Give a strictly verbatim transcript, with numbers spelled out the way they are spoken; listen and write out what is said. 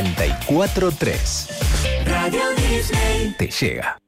noventa y cuatro punto tres. Radio Disney te llega.